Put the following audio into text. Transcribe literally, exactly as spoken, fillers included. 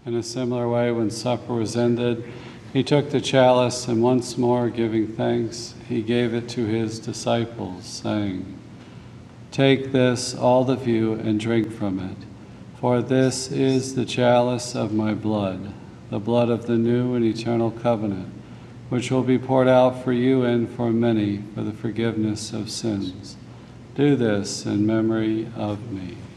In a similar way, when supper was ended, he took the chalice, and once more giving thanks, he gave it to his disciples, saying, "Take this, all of you, and drink from it, for this is the chalice of my blood, the blood of the new and eternal covenant, which will be poured out for you and for many for the forgiveness of sins. Do this in memory of me."